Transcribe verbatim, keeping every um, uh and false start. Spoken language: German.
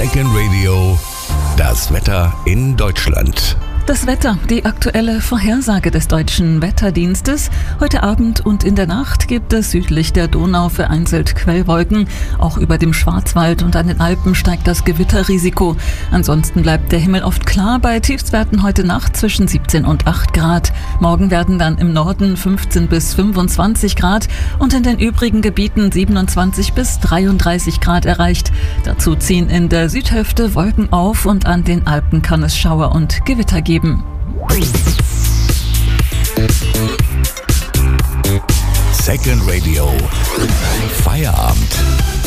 Second Radio, das Wetter in Deutschland. Das Wetter, die aktuelle Vorhersage des Deutschen Wetterdienstes. Heute Abend und in der Nacht gibt es südlich der Donau vereinzelt Quellwolken. Auch über dem Schwarzwald und an den Alpen steigt das Gewitterrisiko. Ansonsten bleibt der Himmel oft klar bei Tiefstwerten heute Nacht zwischen siebzehn und acht Grad. Morgen werden dann im Norden fünfzehn bis fünfundzwanzig Grad und in den übrigen Gebieten siebenundzwanzig bis dreiunddreißig Grad erreicht. Dazu ziehen in der Südhälfte Wolken auf und an den Alpen kann es Schauer und Gewitter geben. Second Radio. Feierabend.